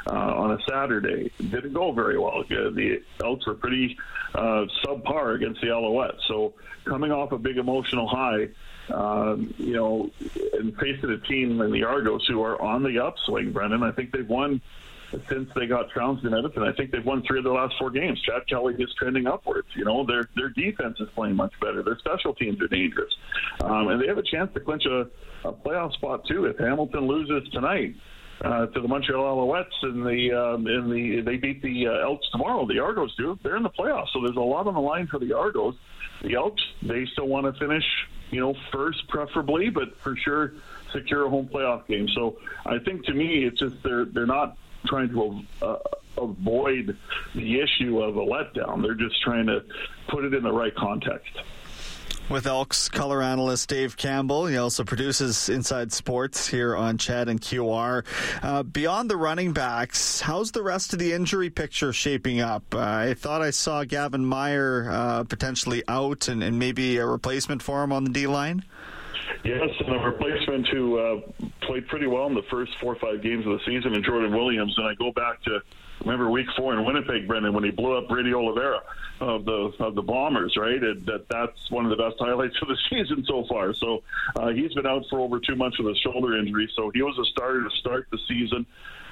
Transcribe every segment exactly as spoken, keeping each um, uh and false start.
uh, on a Saturday. It didn't go very well. The Elks were pretty uh, subpar against the Alouettes. So coming off a big emotional high, um, you know, and facing a team in the Argos who are on the upswing, Brendan, I think they've won since they got trounced in Edmonton. I think they've won three of their last four games. Chad Kelly is trending upwards. You know, their their defense is playing much better. Their special teams are dangerous, um, and they have a chance to clinch a, a playoff spot too if Hamilton loses tonight uh, to the Montreal Alouettes and the um, in the they beat the uh, Elks tomorrow. The Argos do. They're in the playoffs, so there's a lot on the line for the Argos. The Elks, they still want to finish, you know, first preferably, but for sure secure a home playoff game. So I think to me, it's just they're they're not trying to uh, avoid the issue of a letdown. They're just trying to put it in the right context. With Elks color analyst Dave Campbell. He also produces Inside Sports here on Chad and Q R. Uh, beyond the running backs, how's the rest of the injury picture shaping up? Uh, I thought I saw Gavin Meyer uh, potentially out and, and maybe a replacement for him on the D-line. Yes, and a replacement who uh, played pretty well in the first four or five games of the season, and Jordan Williams. And I go back to, remember week four in Winnipeg, Brendan, when he blew up Brady Oliveira of the of the Bombers, right? And that that's one of the best highlights of the season so far. So uh, he's been out for over two months with a shoulder injury. So he was a starter to start the season.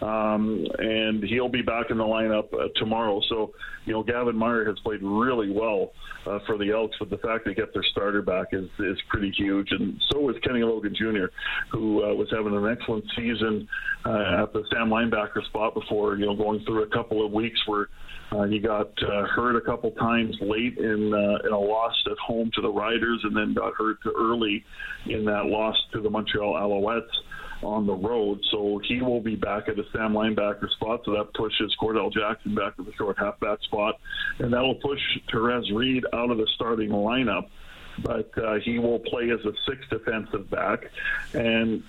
Um, and he'll be back in the lineup uh, tomorrow. So, you know, Gavin Meyer has played really well uh, for the Elks, but the fact they get their starter back is, is pretty huge. And so is Kenny Logan Junior, who uh, was having an excellent season uh, at the Sam linebacker spot before, you know, going through a couple of weeks where uh, he got uh, hurt a couple times late in, uh, in a loss at home to the Riders, and then got hurt early in that loss to the Montreal Alouettes on the road. So he will be back at the Sam linebacker spot, so that pushes Cordell Jackson back to the short halfback spot, and that will push Therese Reed out of the starting lineup. But uh, he will play as a sixth defensive back, and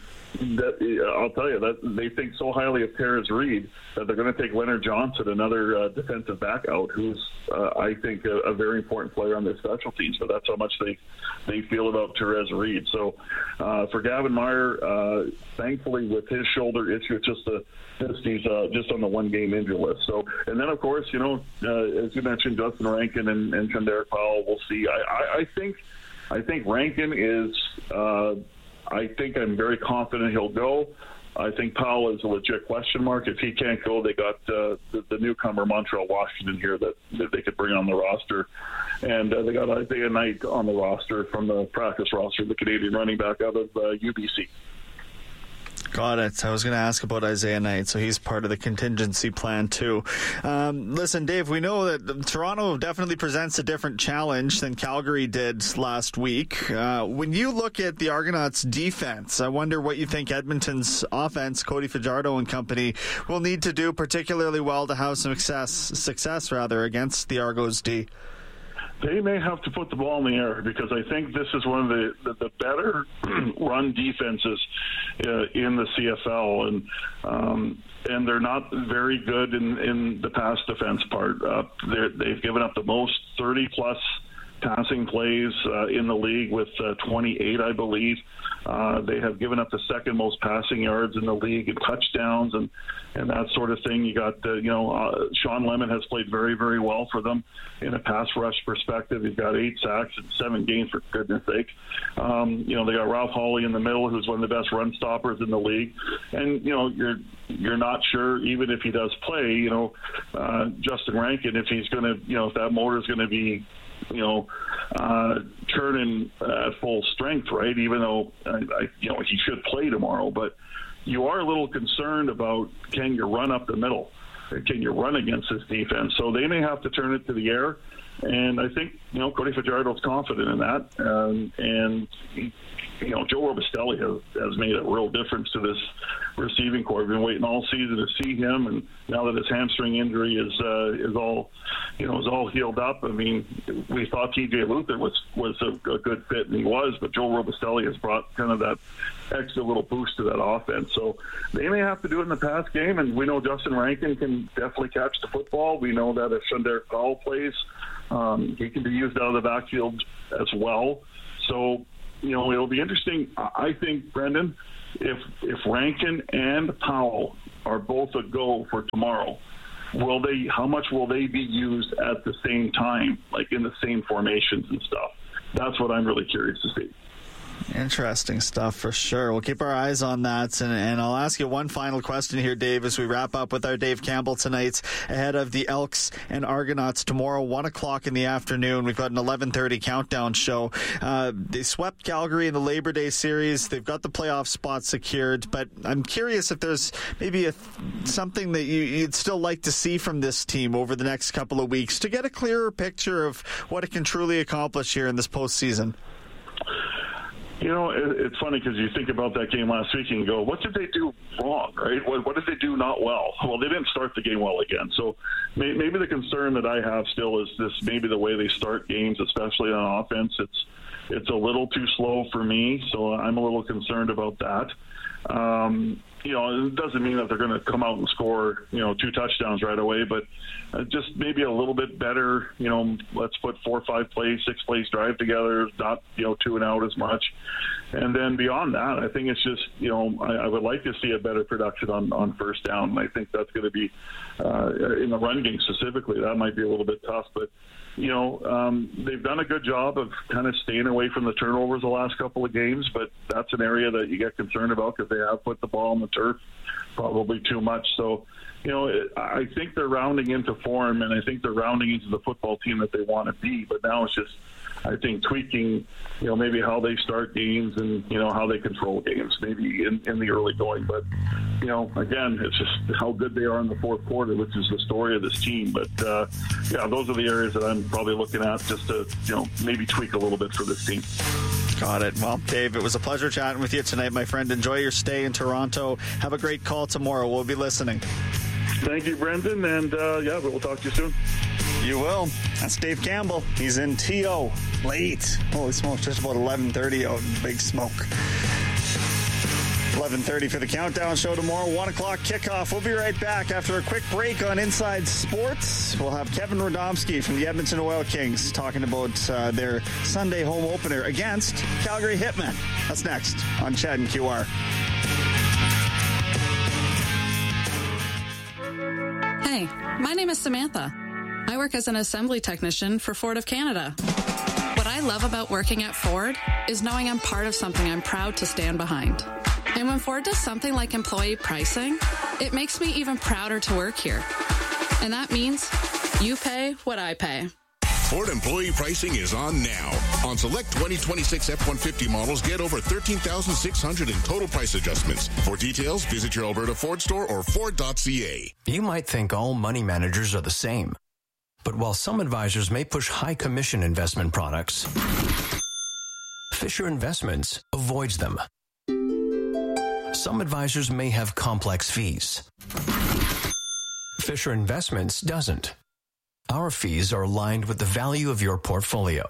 that, I'll tell you that they think so highly of Therese Reed that they're going to take Leonard Johnson, another uh, defensive back, out, who's uh, I think a, a very important player on their special teams. But that's how much they they feel about Therese Reed. So uh, for Gavin Meyer, uh, thankfully with his shoulder issue, it's just a just he's uh, just on the one game injury list. So and then of course, you know, uh, as you mentioned, Justin Rankin and, and Chandler Powell. We'll see. I, I, I think I think Rankin is. Uh, I think I'm very confident he'll go. I think Powell is a legit question mark. If he can't go, they got uh, the, the newcomer Montreal Washington here that, that they could bring on the roster. And uh, they got Isaiah Knight on the roster from the practice roster, the Canadian running back out of uh, U B C. Got it. I was going to ask about Isaiah Knight, so he's part of the contingency plan too. Um, listen, Dave, we know that Toronto definitely presents a different challenge than Calgary did last week. Uh, when you look at the Argonauts' defense, I wonder what you think Edmonton's offense, Cody Fajardo and company, will need to do particularly well to have some success, success rather, against the Argos' D. They may have to put the ball in the air, because I think this is one of the, the, the better run defenses uh, in the C F L, and um, and they're not very good in, in the pass defense part. Uh, they've given up the most thirty plus passing plays uh, in the league with uh, twenty-eight, I believe. Uh, they have given up the second most passing yards in the league and touchdowns and, and that sort of thing. You got, uh, you know, uh, Sean Lemon has played very, very well for them in a pass rush perspective. He's got eight sacks in seven games, for goodness sake. Um, you know, they got Ralph Hawley in the middle, who's one of the best run stoppers in the league. And, you know, you're you're not sure, even if he does play, you know, uh, Justin Rankin, if he's going to, you know, if that motor is going to be, you know, uh, turning uh, full strength, right? Even though, I, I, you know, he should play tomorrow, but you are a little concerned about, can you run up the middle? Can you run against this defense? So they may have to turn it to the air, and I think, you know, Cody Fajardo's confident in that, um, and he, you know, Joe Robustelli has, has made a real difference to this receiving corps. We've been waiting all season to see him, and now that his hamstring injury is uh, is all, you know, is all healed up. I mean, we thought T J Luther was was a, a good fit, and he was, but Joe Robustelli has brought kind of that extra little boost to that offense. So they may have to do it in the pass game, and we know Justin Rankin can definitely catch the football. We know that if Chandler Powell plays, um, he can be used out of the backfield as well. So, you know, it'll be interesting, I think, Brendan, if if Rankin and Powell are both a go for tomorrow, will they? How much will they be used at the same time, like in the same formations and stuff? That's what I'm really curious to see. Interesting stuff for sure. We'll keep our eyes on that. And, and I'll ask you one final question here, Dave, as we wrap up with our Dave Campbell tonight ahead of the Elks and Argonauts tomorrow, one o'clock in the afternoon. We've got an eleven thirty countdown show. Uh, they swept Calgary in the Labor Day series. They've got the playoff spot secured. But I'm curious if there's maybe a, something that you, you'd still like to see from this team over the next couple of weeks to get a clearer picture of what it can truly accomplish here in this postseason. You know, it's funny because you think about that game last week and you go, what did they do wrong, right? What, what did they do not well? Well, they didn't start the game well again. So maybe the concern that I have still is this, maybe the way they start games, especially on offense, it's it's a little too slow for me. So I'm a little concerned about that. Um, you know, it doesn't mean that they're going to come out and score, you know, two touchdowns right away, but uh, just maybe a little bit better, you know, let's put four or five plays, six plays drive together, not, you know, two and out as much. And then beyond that, I think it's just, you know, I, I would like to see a better production on, on first down. And I think that's going to be, uh, in the run game specifically, that might be a little bit tough, but you know, um, they've done a good job of kind of staying away from the turnovers the last couple of games, but that's an area that you get concerned about because they have put the ball on the turf probably too much. So, you know, it, I think they're rounding into form, and I think they're rounding into the football team that they want to be, but now it's just, I think, tweaking, you know, maybe how they start games and, you know, how they control games, maybe in, in the early going. But, you know, again, it's just how good they are in the fourth quarter, which is the story of this team. But, uh, yeah, those are the areas that I'm probably looking at just to, you know, maybe tweak a little bit for this team. Got it. Well, Dave, it was a pleasure chatting with you tonight, my friend. Enjoy your stay in Toronto. Have a great call tomorrow. We'll be listening. Thank you, Brendan. And, uh, yeah, we'll talk to you soon. You will. That's Dave Campbell. He's in T O late. Holy smokes, just about eleven thirty out in Big Smoke. eleven thirty for the Countdown Show tomorrow, one o'clock kickoff. We'll be right back after a quick break on Inside Sports. We'll have Kevin Radomski from the Edmonton Oil Kings talking about uh, their Sunday home opener against Calgary Hitmen. That's next on Chad and Q R. Hey, my name is Samantha. I work as an assembly technician for Ford of Canada. What I love about working at Ford is knowing I'm part of something I'm proud to stand behind. And when Ford does something like employee pricing, it makes me even prouder to work here. And that means you pay what I pay. Ford employee pricing is on now. On select twenty twenty-six F one fifty models, get over thirteen thousand six hundred in total price adjustments. For details, visit your Alberta Ford store or Ford dot C A. You might think all money managers are the same. But while some advisors may push high commission investment products, Fisher Investments avoids them. Some advisors may have complex fees. Fisher Investments doesn't. Our fees are aligned with the value of your portfolio.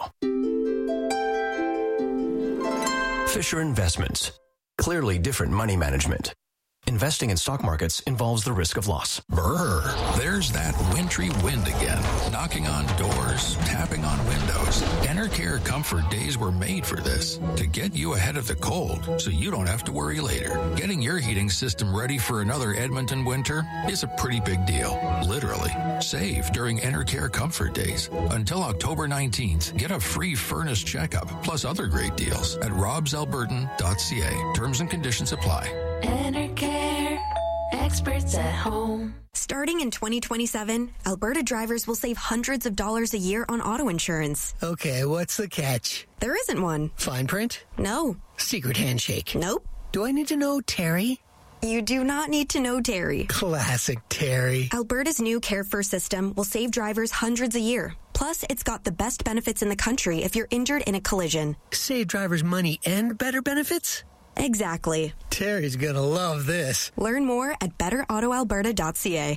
Fisher Investments. Clearly different money management. Investing in stock markets involves the risk of loss. Brr, there's that wintry wind again, knocking on doors, tapping on windows. Enercare Comfort Days were made for this, to get you ahead of the cold so you don't have to worry later. Getting your heating system ready for another Edmonton winter is a pretty big deal, literally. Save during Enercare Comfort Days. Until October nineteenth, get a free furnace checkup, plus other great deals at robs albertan dot c a. Terms and conditions apply. Enercare, experts at home. Starting in twenty twenty-seven, Alberta drivers will save hundreds of dollars a year on auto insurance. Okay, what's the catch? There isn't one. Fine print? No. Secret handshake? Nope. Do I need to know Terry? You do not need to know Terry. Classic Terry. Alberta's new Care First system will save drivers hundreds a year. Plus, it's got the best benefits in the country if you're injured in a collision. Save drivers money and better benefits? Exactly. Terry's gonna love this. Learn more at better auto alberta dot c a.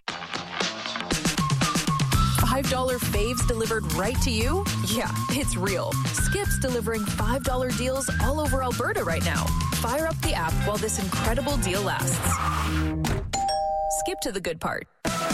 five dollar faves delivered right to you? Yeah, it's real. Skip's delivering five dollar deals all over Alberta right now. Fire up the app while this incredible deal lasts. Skip to the good part.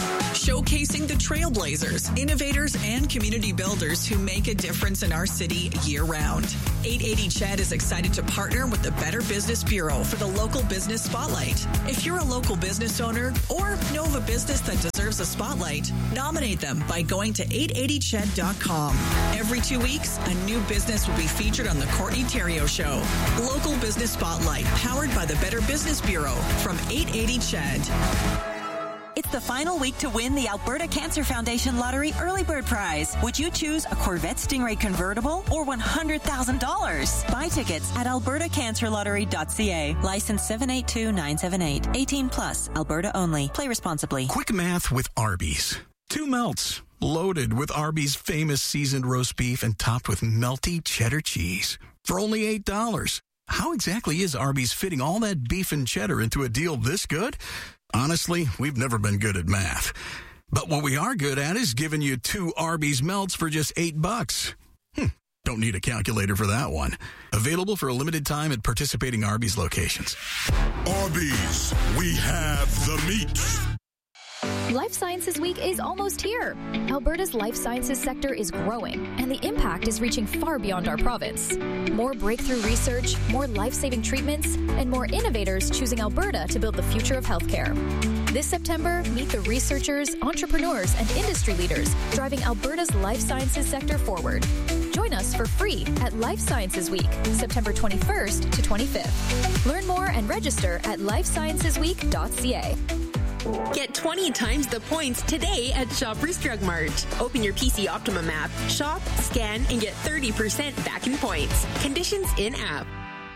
Showcasing the trailblazers, innovators, and community builders who make a difference in our city year-round. eight eighty C H E D is excited to partner with the Better Business Bureau for the Local Business Spotlight. If you're a local business owner or know of a business that deserves a spotlight, nominate them by going to eight eighty C H E D dot com. Every two weeks, a new business will be featured on the Courtney Theriault Show. Local Business Spotlight, powered by the Better Business Bureau from eight eighty C H E D. It's the final week to win the Alberta Cancer Foundation Lottery Early Bird Prize. Would you choose a Corvette Stingray convertible or one hundred thousand dollars? Buy tickets at alberta cancer lottery dot c a. License seven eight two nine seven eight. eighteen plus. Alberta only. Play responsibly. Quick math with Arby's. Two melts, loaded with Arby's famous seasoned roast beef and topped with melty cheddar cheese. For only eight dollars. How exactly is Arby's fitting all that beef and cheddar into a deal this good? Honestly, we've never been good at math. But what we are good at is giving you two Arby's melts for just eight bucks. Hm, don't need a calculator for that one. Available for a limited time at participating Arby's locations. Arby's, we have the meat. Life Sciences Week is almost here. Alberta's life sciences sector is growing, and the impact is reaching far beyond our province. More breakthrough research, more life-saving treatments, and more innovators choosing Alberta to build the future of healthcare. This September, meet the researchers, entrepreneurs, and industry leaders driving Alberta's life sciences sector forward. Join us for free at Life Sciences Week, September twenty-first to twenty-fifth. Learn more and register at life sciences week dot c a. Get twenty times the points today at Shoppers Drug Mart. Open your P C Optimum app, shop, scan, and get thirty percent back in points. Conditions in app.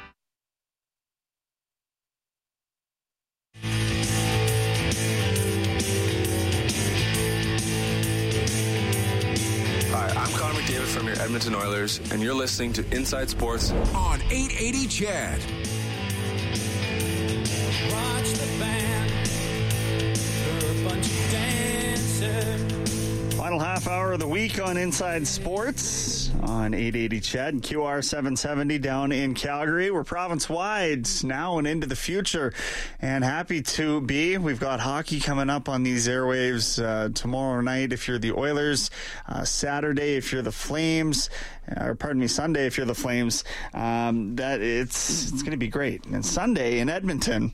Hi, I'm Connor McDavid from your Edmonton Oilers, and you're listening to Inside Sports on eight eighty C H E D. Watch the band. Final half hour of the week on Inside Sports on eight eighty C H E D and Q R seven seventy down in Calgary. We're province-wide now and into the future, and happy to be. We've got hockey coming up on these airwaves uh, tomorrow night if you're the Oilers, uh, Saturday if you're the Flames, or pardon me, Sunday if you're the Flames. Um, that it's it's going to be great. And Sunday in Edmonton,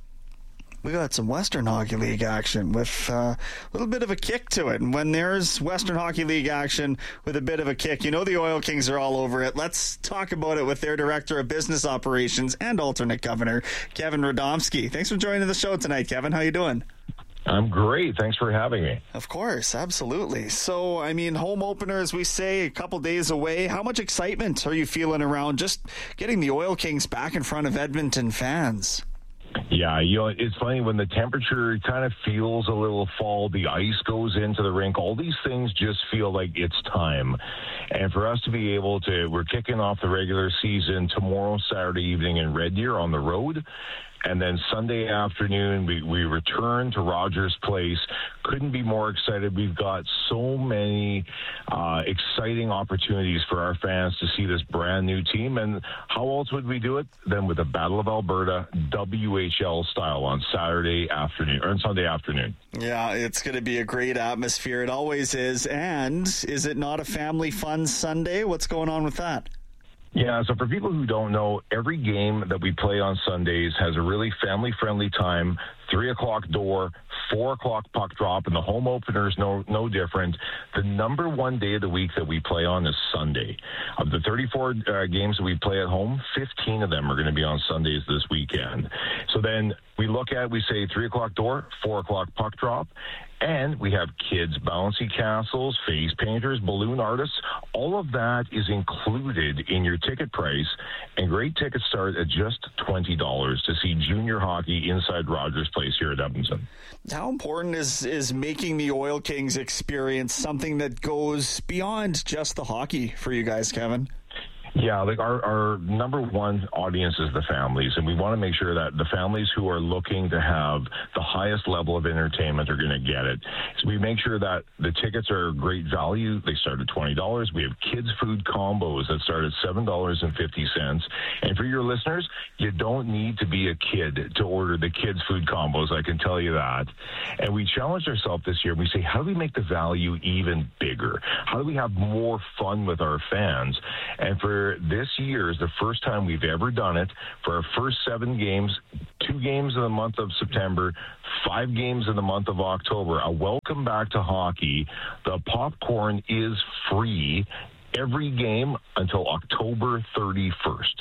we got some Western Hockey League action with uh, a little bit of a kick to it. And when there's Western Hockey League action with a bit of a kick, you know the Oil Kings are all over it. Let's talk about it with their Director of Business Operations and alternate governor, Kevin Radomski. Thanks for joining the show tonight, Kevin. How you doing? I'm great. Thanks for having me. Of course, absolutely. So, I mean, home opener, as we say, a couple days away. How much excitement are you feeling around just getting the Oil Kings back in front of Edmonton fans? Yeah, you know, it's funny when the temperature kind of feels a little fall, the ice goes into the rink, all these things just feel like it's time. And for us to be able to, we're kicking off the regular season tomorrow, Saturday evening in Red Deer on the road. And then Sunday afternoon, we, we return to Rogers Place. Couldn't be more excited. We've got so many uh, exciting opportunities for our fans to see this brand new team. And how else would we do it than with the Battle of Alberta W H L style on Saturday afternoon or on Sunday afternoon? Yeah, it's going to be a great atmosphere. It always is. And is it not a family fun Sunday? What's going on with that? Yeah, so for people who don't know, every game that we play on Sundays has a really family-friendly time, three o'clock door, four o'clock puck drop, and the home opener is no, no different. The number one day of the week that we play on is Sunday. Of the thirty-four uh, games that we play at home, fifteen of them are going to be on Sundays this weekend. So then we look at, we say three o'clock door, four o'clock puck drop, and we have kids, bouncy castles, face painters, balloon artists. All of that is included in your ticket price, and great tickets start at just twenty dollars to see junior hockey inside Rogers Place here at Edmonton. How important is, is making the Oil Kings experience something that goes beyond just the hockey for you guys, Kevin? Yeah, like our, our number one audience is the families, and we want to make sure that the families who are looking to have the highest level of entertainment are going to get it. So we make sure that the tickets are great value. They start at twenty dollars. We have kids' food combos that start at seven dollars and fifty cents. And for your listeners, you don't need to be a kid to order the kids' food combos, I can tell you that. And we challenged ourselves this year. We say, how do we make the value even bigger? How do we have more fun with our fans? And for this year is the first time we've ever done it. For our first seven games, two games in the month of September, five games in the month of October, a welcome back to hockey. The popcorn is free every game until October thirty-first.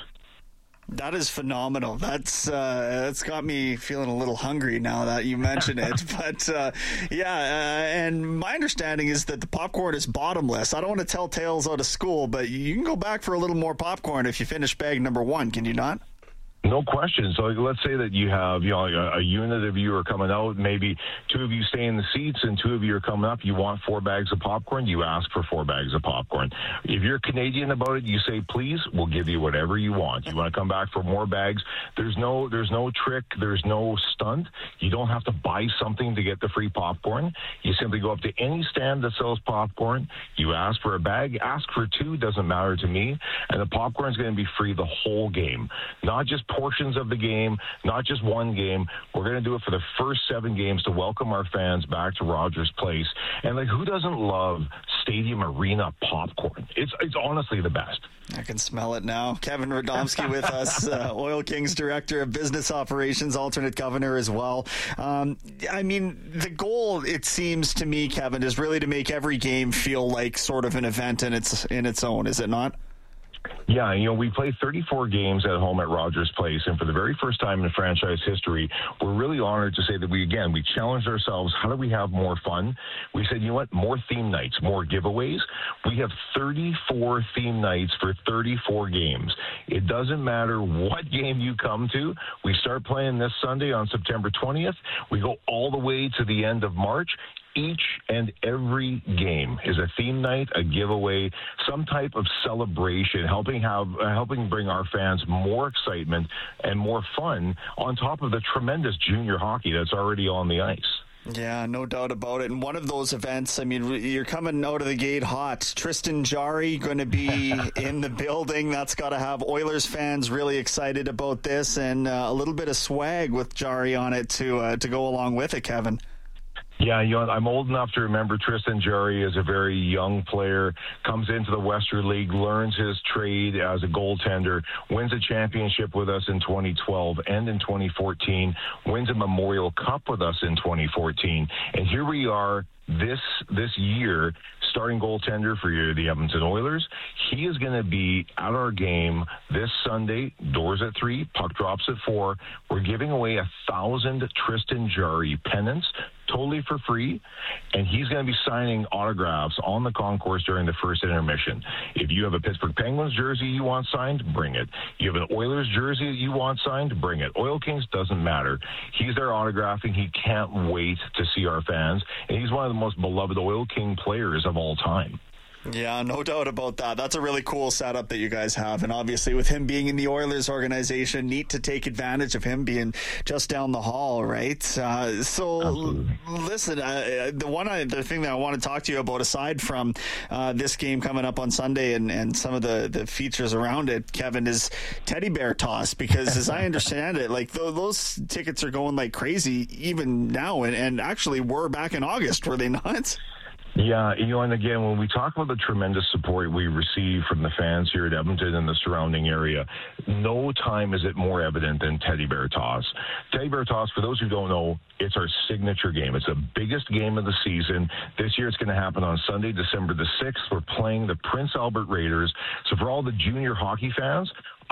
That is phenomenal. That's uh, that's got me feeling a little hungry now that you mention it. But uh, yeah, uh, and my understanding is that the popcorn is bottomless. I don't want to tell tales out of school, but you can go back for a little more popcorn if you finish bag number one. Can you not? No question. So let's say that you have, you know, a, a unit of you are coming out, maybe two of you stay in the seats and two of you are coming up. You want four bags of popcorn, you ask for four bags of popcorn. If you're Canadian about it, you say, please, we'll give you whatever you want. You want to come back for more bags? There's no, there's no trick. There's no stunt. You don't have to buy something to get the free popcorn. You simply go up to any stand that sells popcorn. You ask for a bag, ask for two, doesn't matter to me. And the popcorn is going to be free the whole game, not just portions of the game, not just one game. We're going to do it for the first seven games to welcome our fans back to Rogers Place. And like, who doesn't love stadium arena popcorn? It's it's honestly the best. I can smell it now. Kevin Radomski with us, uh, Oil Kings Director of Business Operations, alternate governor as well. Um, I mean, the goal, it seems to me, Kevin, is really to make every game feel like sort of an event in its in its own, is it not? Yeah, you know, we play thirty-four games at home at Rogers Place, and for the very first time in franchise history, we're really honored to say that we, again, we challenged ourselves, how do we have more fun? We said, you know what, more theme nights, more giveaways. We have thirty-four theme nights for thirty-four games. It doesn't matter what game you come to. We start playing this Sunday on September twentieth. We go all the way to the end of March. Each and every game is a theme night, a giveaway, some type of celebration, helping have uh, helping bring our fans more excitement and more fun on top of the tremendous junior hockey that's already on the ice. Yeah, no doubt about it. And one of those events, I mean, you're coming out of the gate hot. Tristan Jarry going to be in the building. That's got to have Oilers fans really excited about this, and uh, a little bit of swag with Jarry on it to uh, to go along with it, Kevin. Yeah, you know, I'm old enough to remember Tristan Jarry as a very young player, comes into the Western League, learns his trade as a goaltender, wins a championship with us in twenty twelve and in twenty fourteen, wins a Memorial Cup with us in twenty fourteen. And here we are this this year, starting goaltender for the Edmonton Oilers. He is going to be at our game this Sunday, doors at three, puck drops at four. We're giving away a thousand Tristan Jarry pennants, totally for free, and he's going to be signing autographs on the concourse during the first intermission. If you have a Pittsburgh Penguins jersey you want signed, bring it. You have an Oilers jersey that you want signed, bring it. Oil Kings, doesn't matter. He's there autographing. He can't wait to see our fans, and he's one of the most beloved Oil King players of all time. Yeah, no doubt about that. That's a really cool setup that you guys have. And obviously with him being in the Oilers organization, neat to take advantage of him being just down the hall, right? Uh, so Absolutely. listen, uh, the one I, the thing that I want to talk to you about, aside from uh, this game coming up on Sunday and, and some of the, the features around it, Kevin, is teddy bear toss. Because as I understand it, like th- those tickets are going like crazy even now. And, and actually were back in August, were they not? Yeah, you know, and again, when we talk about the tremendous support we receive from the fans here at Edmonton and the surrounding area, no time is it more evident than Teddy Bear Toss. Teddy Bear Toss, for those who don't know, it's our signature game. It's the biggest game of the season. This year it's going to happen on Sunday, December the sixth. We're playing the Prince Albert Raiders. So for all the junior hockey fans,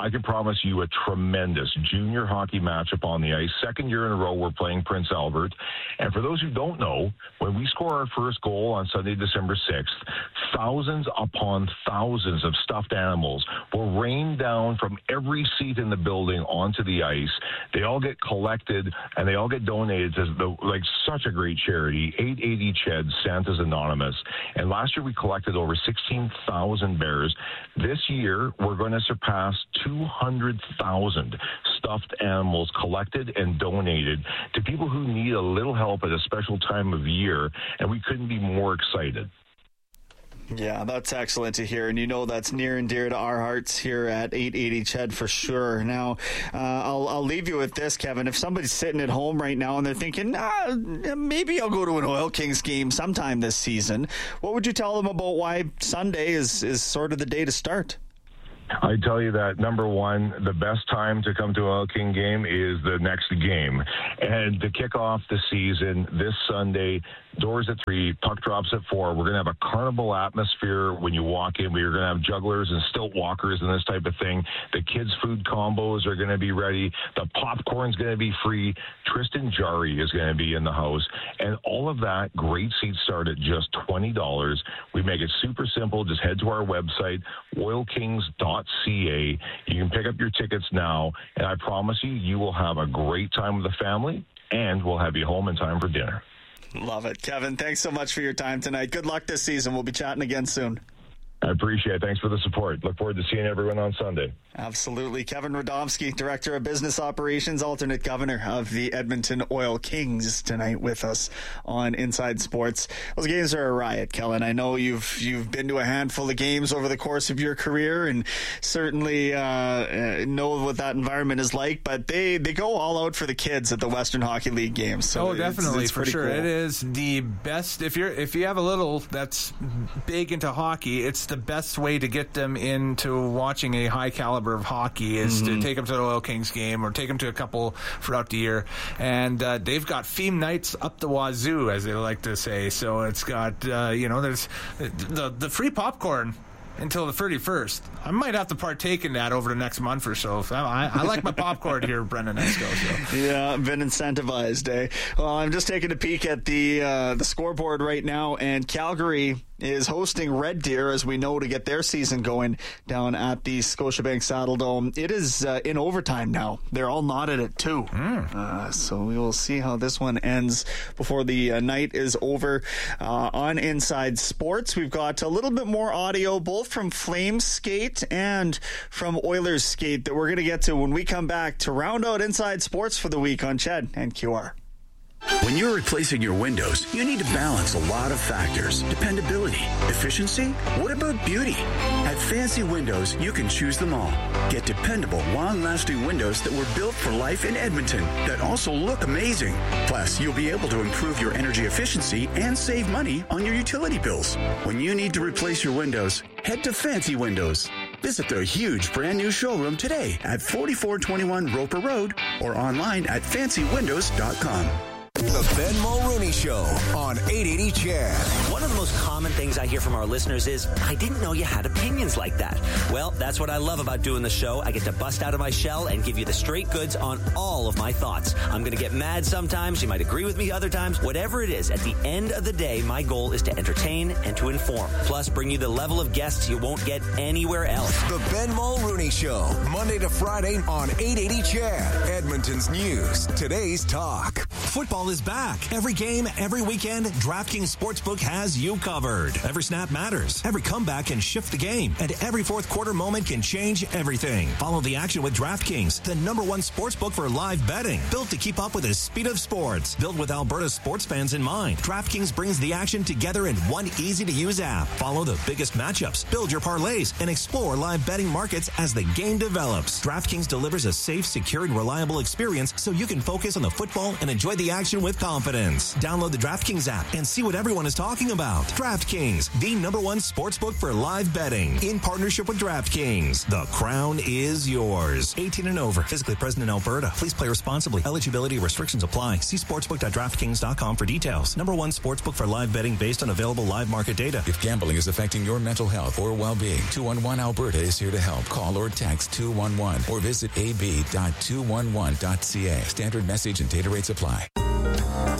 I can promise you a tremendous junior hockey matchup on the ice. Second year in a row, we're playing Prince Albert. And for those who don't know, when we score our first goal on Sunday, December sixth, thousands upon thousands of stuffed animals will rain down from every seat in the building onto the ice. They all get collected, and they all get donated to the, like such a great charity, eight eighty C H E D, Santa's Anonymous. And last year we collected over sixteen thousand bears. This year we're going to surpass two hundred thousand stuffed animals collected and donated to people who need a little help at a special time of year, and we couldn't be more excited. Yeah, that's excellent to hear, and you know that's near and dear to our hearts here at eight eighty C H E D for sure. Now, uh, I'll, I'll leave you with this, Kevin. If somebody's sitting at home right now and they're thinking, ah, maybe I'll go to an Oil Kings game sometime this season, what would you tell them about why Sunday is, is sort of the day to start? I tell you that, number one, the best time to come to an Oil King game is the next game. And to kick off the season this Sunday, doors at three, puck drops at four. We're going to have a carnival atmosphere when you walk in. We're going to have jugglers and stilt walkers and this type of thing. The kids' food combos are going to be ready. The popcorn's going to be free. Tristan Jarry is going to be in the house. And all of that, great seats start at just twenty dollars. We make it super simple. Just head to our website, oil kings dot c a. You can pick up your tickets now, and I promise you, you will have a great time with the family, and we'll have you home in time for dinner. Love it. Kevin, thanks so much for your time tonight. Good luck this season. We'll be chatting again soon. I appreciate it. Thanks for the support. Look forward to seeing everyone on Sunday. Absolutely. Kevin Radomski, Director of Business Operations, alternate governor of the Edmonton Oil Kings, tonight with us on Inside Sports. Those games are a riot, Kellen. I know you've you've been to a handful of games over the course of your career, and certainly uh, know what that environment is like, but they, they go all out for the kids at the Western Hockey League games. So oh, definitely, it's, it's for sure. cool. It is the best. If you're if you have a little that's big into hockey, it's the best way to get them into watching a high caliber of hockey is mm-hmm. to take them to the Oil Kings game or take them to a couple throughout the year. And uh, they've got theme nights up the wazoo, as they like to say. So it's got, uh, you know, there's the, the free popcorn until the thirty-first. I might have to partake in that over the next month or so. I, I like my popcorn here, Brendan Esco. So. Yeah, been incentivized, eh? Well, I'm just taking a peek at the uh, the scoreboard right now, and Calgary is hosting Red Deer, as we know, to get their season going down at the Scotiabank Saddledome. It is uh, in overtime now. They're all knotted at two. Mm. Uh, so we will see how this one ends before the uh, night is over. Uh, on Inside Sports, we've got a little bit more audio, both from Flames Skate and from Oilers Skate, that we're going to get to when we come back to round out Inside Sports for the week on C H E D and Q R. When you're replacing your windows, you need to balance a lot of factors. Dependability, efficiency, what about beauty? At Fancy Windows, you can choose them all. Get dependable, long-lasting windows that were built for life in Edmonton that also look amazing. Plus, you'll be able to improve your energy efficiency and save money on your utility bills. When you need to replace your windows, head to Fancy Windows. Visit their huge brand new showroom today at forty-four twenty-one Roper Road or online at fancy windows dot com. The Ben Mulrooney Show on eight eighty C H E D. One of the most common things I hear from our listeners is, I didn't know you had opinions like that. Well, that's what I love about doing the show. I get to bust out of my shell and give you the straight goods on all of my thoughts. I'm going to get mad sometimes. You might agree with me other times. Whatever it is, at the end of the day, my goal is to entertain and to inform. Plus, bring you the level of guests you won't get anywhere else. The Ben Mulrooney Show, Monday to Friday on eight eighty C H E D. Edmonton's news, today's talk. Football is back. Every game, every weekend, DraftKings Sportsbook has you covered. Every snap matters. Every comeback can shift the game. And every fourth quarter moment can change everything. Follow the action with DraftKings, the number one sportsbook for live betting. Built to keep up with the speed of sports. Built with Alberta's sports fans in mind. DraftKings brings the action together in one easy-to-use app. Follow the biggest matchups, build your parlays, and explore live betting markets as the game develops. DraftKings delivers a safe, secure, and reliable experience so you can focus on the football and enjoy the action with confidence. Download the DraftKings app and see what everyone is talking about. account. DraftKings, the number one sportsbook for live betting. In partnership with DraftKings, the crown is yours. eighteen and over. Physically present in Alberta. Please play responsibly. Eligibility restrictions apply. See sportsbook dot draftkings dot com for details. Number one sportsbook for live betting based on available live market data. If gambling is affecting your mental health or well-being, two one one Alberta is here to help. Call or text two one one or visit a b dot two one one dot c a. Standard message and data rates apply.